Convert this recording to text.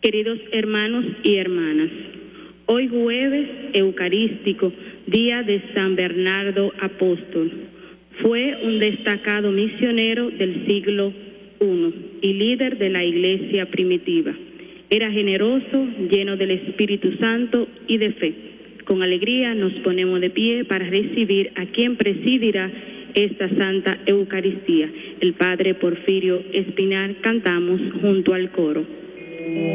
Queridos hermanos y hermanas, hoy jueves eucarístico, día de San Bernardo Apóstol, fue un destacado misionero del siglo I y líder de la iglesia primitiva. Era generoso, lleno del Espíritu Santo y de fe. Con alegría nos ponemos de pie para recibir a quien presidirá esta Santa Eucaristía, el Padre Porfirio Espinar. Cantamos junto al coro.